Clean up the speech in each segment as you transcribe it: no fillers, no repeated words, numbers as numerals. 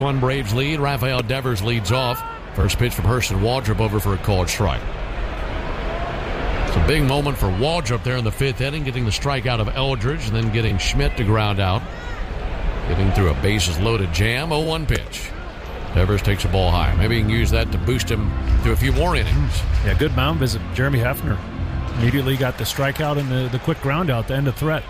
1 Braves lead. Rafael Devers leads off. First pitch from Hurston Waldrop over for a called strike. It's a big moment for Waldrop there in the 5th inning, getting the strikeout of Eldridge and then getting Schmidt to ground out. Getting through a bases-loaded jam. 0-1 pitch. Devers takes a ball high. Maybe he can use that to boost him to a few more innings. Yeah, good mound visit. Jeremy Hefner immediately got the strikeout and the quick ground out to end the threat.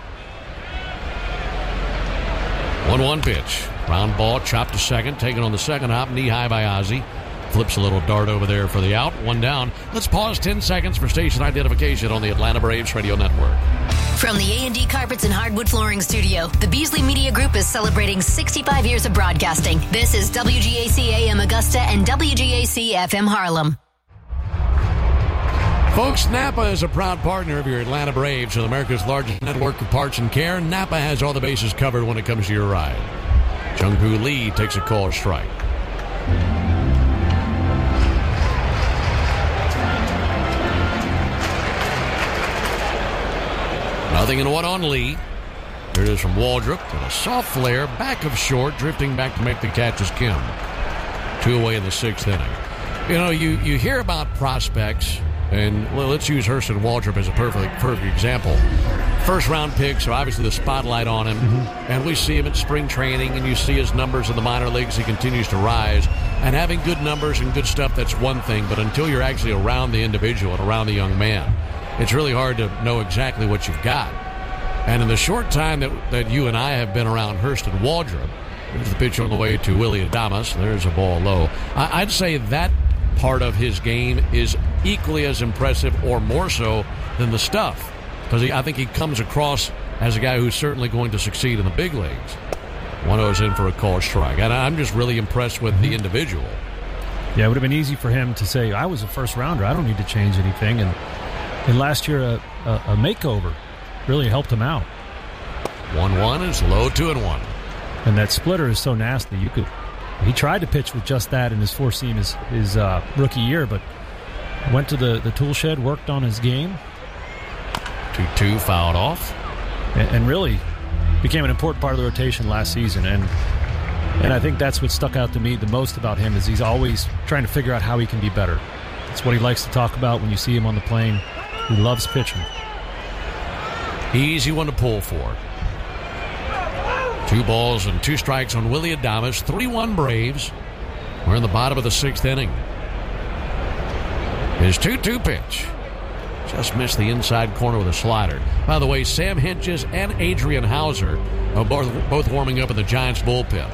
1-1 pitch. Ground ball, chopped to second, taken on the second hop, knee high by Ozzie. Flips a little dart over there for the out. 1 down. Let's pause 10 seconds for station identification on the Atlanta Braves Radio Network. From the A&D Carpets and Hardwood Flooring Studio, the Beasley Media Group is celebrating 65 years of broadcasting. This is WGAC AM Augusta and WGAC FM Harlem. Folks, Napa is a proud partner of your Atlanta Braves with America's largest network of parts and care. Napa has all the bases covered when it comes to your ride. Jung-Hoo Lee takes a called strike. Nothing in 1 on Lee. Here it is from Waldrop to a soft flare, back of short, drifting back to make the catch is Kim. 2 away in the 6th inning. You know, you hear about prospects, and well, let's use Hurston Waldrop as a perfect example. First-round pick, so obviously the spotlight on him. And we see him at spring training, and you see his numbers in the minor leagues. He continues to rise. And having good numbers and good stuff, that's one thing. But until you're actually around the individual and around the young man, it's really hard to know exactly what you've got. And in the short time that you and I have been around Hurston Waldrop, there's the pitch on the way to Willy Adames. There's a ball low. I'd say that part of his game is equally as impressive or more so than the stuff. Because I think he comes across as a guy who's certainly going to succeed in the big leagues. 1-0's in for a called strike. And I'm just really impressed with the individual. Yeah, it would have been easy for him to say, I was a first-rounder. I don't need to change anything. And last year, a makeover really helped him out. 1-1 is low, 2-1. And that splitter is so nasty. He tried to pitch with just that in his four-seam his rookie year, but went to the tool shed, worked on his game. 2-2 fouled off. And really became an important part of the rotation last season. And I think that's what stuck out to me the most about him is he's always trying to figure out how he can be better. That's what he likes to talk about when you see him on the plane. He loves pitching. Easy one to pull for. 2 balls and 2 strikes on Willy Adames. 3-1 Braves. We're in the bottom of the 6th inning. His 2-2 pitch. Just missed the inside corner with a slider. By the way, Sam Hentges and Adrian Hauser are both warming up in the Giants bullpen.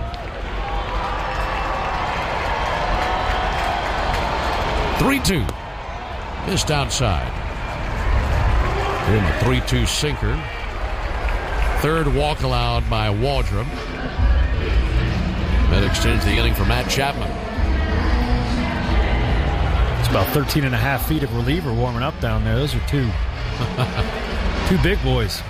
(3-2). Missed outside. In the 3-2 sinker. 3rd walk allowed by Waldrop. That extends the inning for Matt Chapman. It's about 13 and a half feet of reliever warming up down there. Those are 2 big boys.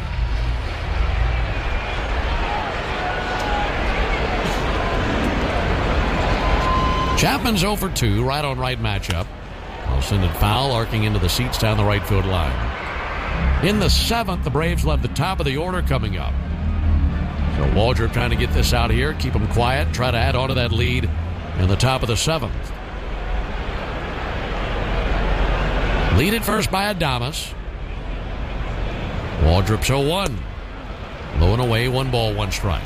Chapman's 0 for 2, right on right matchup. I'll send it foul, arcing into the seats down the right field line. In the 7th, the Braves will have the top of the order coming up. So Waldrop trying to get this out here, keep them quiet, try to add on to that lead in the top of the 7th. Lead at first by Adames. Waldrop's 0-1. Low and away, 1 ball, 1 strike.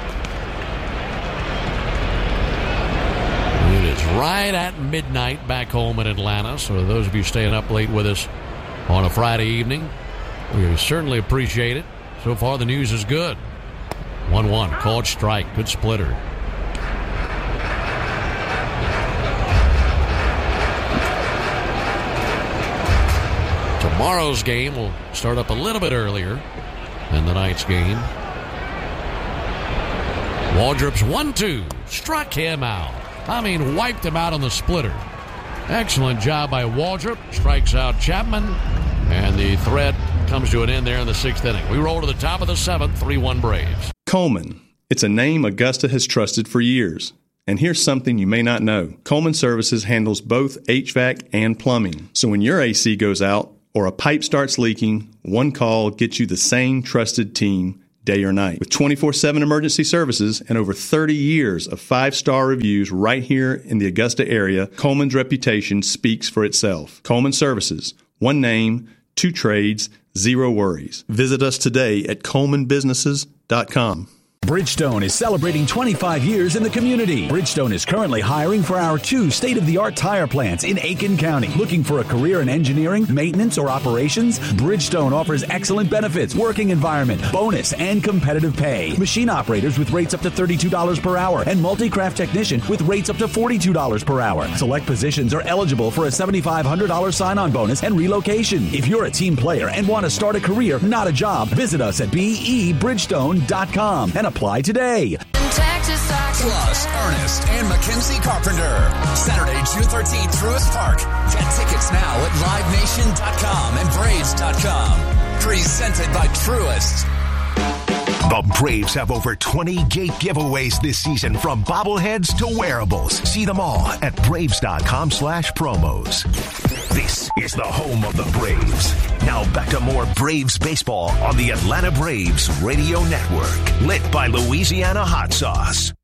It is right at midnight back home in Atlanta. So those of you staying up late with us on a Friday evening, we certainly appreciate it. So far, the news is good. 1-1, called strike, good splitter. Tomorrow's game will start up a little bit earlier than the night's game. Waldrop's 1-2, struck him out. Wiped him out on the splitter. Excellent job by Waldrop. Strikes out Chapman. And the threat comes to an end there in the 6th inning. We roll to the top of the 7th, 3-1 Braves. Coleman. It's a name Augusta has trusted for years. And here's something you may not know. Coleman Services handles both HVAC and plumbing. So when your AC goes out or a pipe starts leaking, one call gets you the same trusted team day or night. With 24/7 emergency services and over 30 years of 5-star reviews right here in the Augusta area, Coleman's reputation speaks for itself. Coleman Services, one name, 2 trades, 0 worries. Visit us today at colemanbusinesses.com. Bridgestone is celebrating 25 years in the community. Bridgestone is currently hiring for our 2 state-of-the-art tire plants in Aiken County. Looking for a career in engineering, maintenance, or operations? Bridgestone offers excellent benefits, working environment, bonus, and competitive pay. Machine operators with rates up to $32 per hour and multi-craft technician with rates up to $42 per hour. Select positions are eligible for a $7,500 sign-on bonus and relocation. If you're a team player and want to start a career, not a job, visit us at bebridgestone.com and apply today. Plus, Ernest and Mackenzie Carpenter. Saturday, June 13th, Truist Park. Get tickets now at livenation.com and braves.com. Presented by Truist. The Braves have over 20 gate giveaways this season, from bobbleheads to wearables. See them all at braves.com/promos. This is the home of the Braves. Now back to more Braves baseball on the Atlanta Braves Radio Network. Lit by Louisiana Hot Sauce.